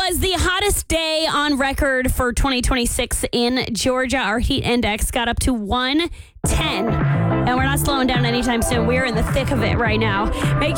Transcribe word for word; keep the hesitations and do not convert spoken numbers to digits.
was the hottest day on record for twenty twenty-six in Georgia. Our heat index got up to one ten. And we're not slowing down anytime soon. We're in the thick of it right now. Make